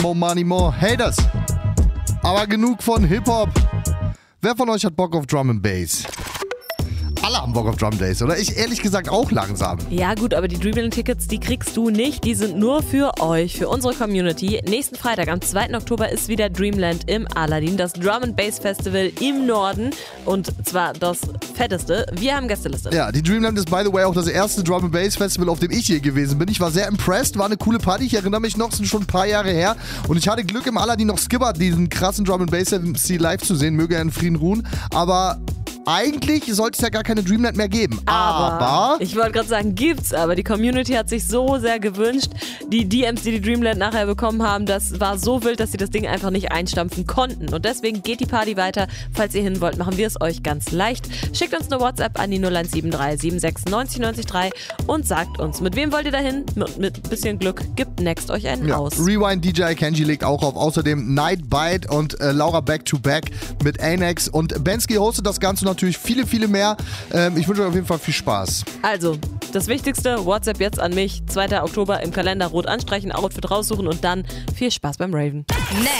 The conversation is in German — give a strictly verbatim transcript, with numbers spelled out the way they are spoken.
More Money, More Haters. Aber genug von Hip-Hop. Wer von euch hat Bock auf Drum and Bass? Alle haben Bock auf Drum Days, oder? Ich ehrlich gesagt auch langsam. Ja gut, aber die Dreamland-Tickets, die kriegst du nicht. Die sind nur für euch, für unsere Community. Nächsten Freitag, am zweiten Oktober, ist wieder Dreamland im Aladdin. Das Drum and Bass Festival im Norden. Und zwar das fetteste. Wir haben Gästeliste. Ja, die Dreamland ist, by the way, auch das erste Drum and Bass Festival, auf dem ich hier gewesen bin. Ich war sehr impressed, war eine coole Party. Ich erinnere mich noch, sind schon ein paar Jahre her. Und ich hatte Glück, im Aladdin noch Skipper, diesen krassen Drum and Bass M C live zu sehen. Möge er in Frieden ruhen. Aber eigentlich sollte es ja gar keine Dreamland mehr geben. Aber, aber ich wollte gerade sagen, gibt's, aber die Community hat sich so sehr gewünscht. Die D Ms, die die Dreamland nachher bekommen haben, das war so wild, dass sie das Ding einfach nicht einstampfen konnten. Und deswegen geht die Party weiter. Falls ihr hin wollt, machen wir es euch ganz leicht. Schickt uns eine WhatsApp an die null eins sieben drei sieben sechs neun null neun drei und sagt uns, mit wem wollt ihr da hin? Mit, mit bisschen Glück gibt Next euch einen ja, aus. Rewind D J Kenji legt auch auf. Außerdem Night Bite und äh, Laura Back to Back mit Anex. Und Bensky hostet das Ganze natürlich viele, viele mehr. Ähm, ich wünsche euch auf jeden Fall viel Spaß. Also, das Wichtigste, WhatsApp jetzt an mich. zweiter Oktober im Kalender rot anstreichen, Outfit raussuchen und dann viel Spaß beim Raven. Next.